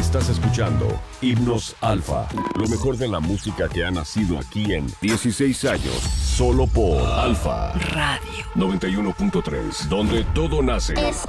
Estás escuchando Himnos Alfa, lo mejor de la música que ha nacido aquí en 16 años, solo por Alfa Radio 91.3, donde todo nace. Es